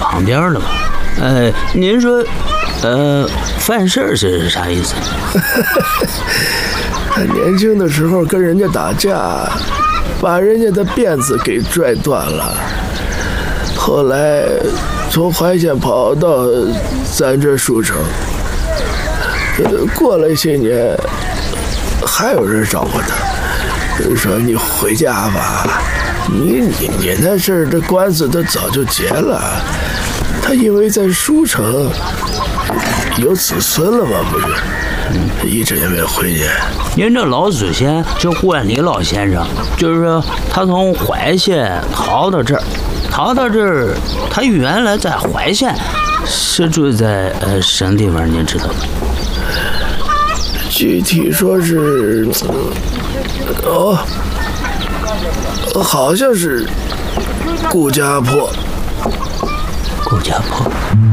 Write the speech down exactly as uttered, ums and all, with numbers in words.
旁边了嘛。呃，您说，呃，犯事儿是啥意思？ 他年轻的时候跟人家打架，把人家的辫子给拽断了，后来从怀县跑到咱这舒城，呃，过了些年，还有人找过他，说你回家吧，你你你那事儿，这官司都早就结了。他因为在舒城有子孙了嘛，不是？嗯，一直也没回去。 您这老祖先就关李老先生，就是说他从怀县逃到这儿，逃到这儿，他原来在怀县是住在呃什么地方？您知道吗？ 具体说是，哦，好像是顾家坡。 顾家坡。